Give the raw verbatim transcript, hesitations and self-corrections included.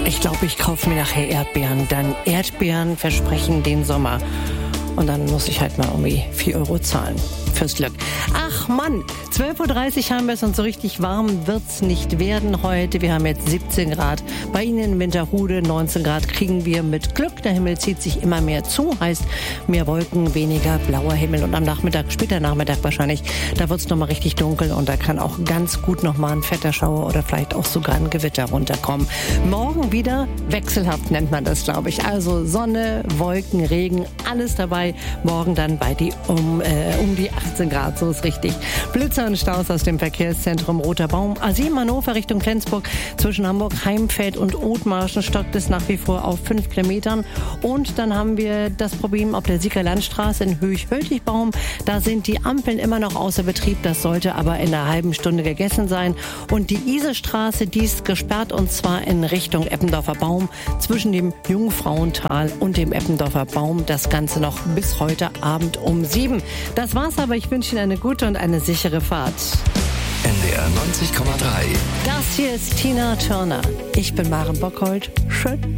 Ich glaube, ich kaufe mir nachher Erdbeeren. Dann Erdbeeren versprechen den Sommer. Und dann muss ich halt mal irgendwie vier Euro zahlen fürs Glück. Ach Mann, zwölf Uhr dreißig haben wir es und so richtig warm wird's nicht werden heute. Wir haben jetzt siebzehn Grad. Bei Ihnen in Winterhude neunzehn Grad kriegen wir mit Glück. Der Himmel zieht sich immer mehr zu, heißt mehr Wolken, weniger blauer Himmel. Und am Nachmittag, später Nachmittag wahrscheinlich, da wird's nochmal richtig dunkel und da kann auch ganz gut nochmal ein fetter Schauer oder vielleicht auch sogar ein Gewitter runterkommen. Morgen wieder wechselhaft nennt man das, glaube ich. Also Sonne, Wolken, Regen, alles dabei. Morgen dann bei die um, äh, um die achtzehn Grad, so ist richtig. Blitzer und Staus aus dem Verkehrszentrum Roter Baum. A sieben Hannover Richtung Flensburg. Zwischen Hamburg, Heimfeld und Othmarschen stockt es nach wie vor auf fünf Kilometern. Und dann haben wir das Problem auf der Sieger Landstraße in Höch-Höltigbaum. Da sind die Ampeln immer noch außer Betrieb. Das sollte aber in einer halben Stunde gegessen sein. Und die Isestraße, die ist gesperrt und zwar in Richtung Eppendorfer Baum. Zwischen dem Jungfrauental und dem Eppendorfer Baum. Das Ganze noch bis heute Abend um sieben. Das war's aber. Ich wünsche Ihnen eine gute und eine sichere Fahrt. N D R neunzig Komma drei. Das hier ist Tina Turner. Ich bin Maren Bockhold. Schön.